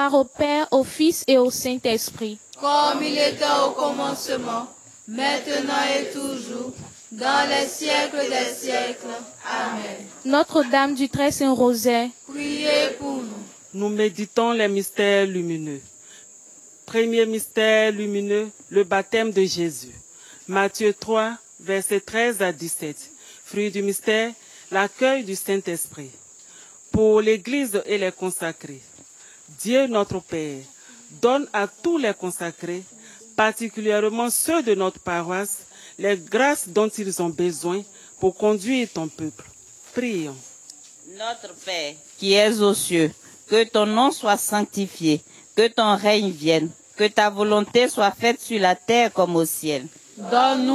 Au Père, au Fils et au Saint-Esprit. Comme il était au commencement, maintenant et toujours, dans les siècles des siècles. Amen. Notre-Dame du Très Saint Rosaire, priez pour nous. Nous méditons les mystères lumineux. Premier mystère lumineux, le baptême de Jésus. Matthieu 3, versets 13 à 17. Fruit du mystère, l'accueil du Saint-Esprit. Pour l'Église et les consacrés, Dieu notre Père donne à tous les consacrés, particulièrement ceux de notre paroisse, les grâces dont ils ont besoin pour conduire ton peuple. Prions. Notre Père, qui es aux cieux, que ton nom soit sanctifié, que ton règne vienne, que ta volonté soit faite sur la terre comme au ciel. Donne-nous